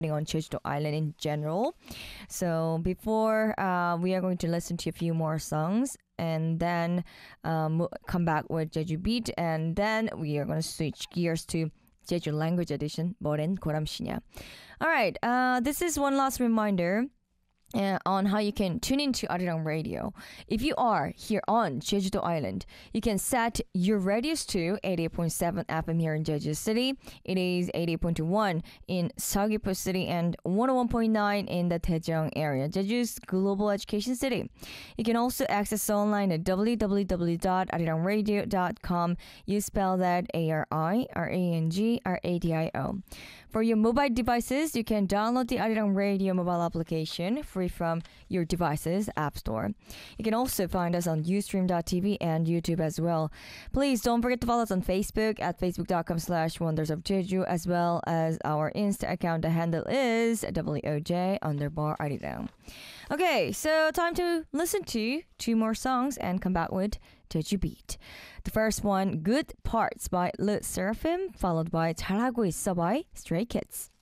on Jeju Island in general. So before we are going to listen to a few more songs and then come back with Jeju Beat, and then we are going to switch gears to Jeju Language Edition. 뭐랜 고람시냐. All right, this is one last reminder on how you can tune into Arirang Radio. If you are here on Jeju Island, you can set your radius to 88.7 FM here in Jeju City. It is 88.1 in Seogwipo City and 101.9 in the Daejeong area, Jeju's global education city. You can also access online at www.arirangradio.com. You spell that ARIRANGRADIO. For your mobile devices, you can download the Arirang Radio mobile application free from your device's app store. You can also find us on Ustream.tv and YouTube as well. Please don't forget to follow us on Facebook at facebook.com/wondersofjeju, as well as our Insta account. The handle is WOJ_Arirang. Okay, so time to listen to two more songs and come back with Jeju Beat. The first one, Good Parts by Le Seraphim, followed by 잘하고 있어 by Stray Kids.